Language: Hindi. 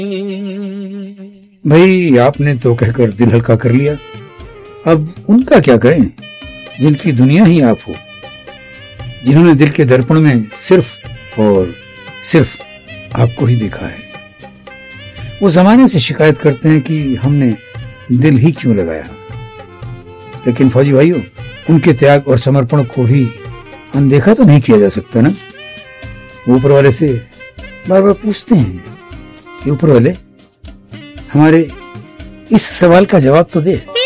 भाई आपने तो कहकर दिल हल्का कर लिया, अब उनका क्या करें जिनकी दुनिया ही आप हो, जिन्होंने दिल के दर्पण में सिर्फ और सिर्फ आपको ही देखा है। वो जमाने से शिकायत करते हैं कि हमने दिल ही क्यों लगाया, लेकिन फौजी भाइयों, उनके त्याग और समर्पण को भी अनदेखा तो नहीं किया जा सकता ना। वो ऊपर वाले से बार बार पूछते हैं कि ऊपर वाले हमारे इस सवाल का जवाब तो दे।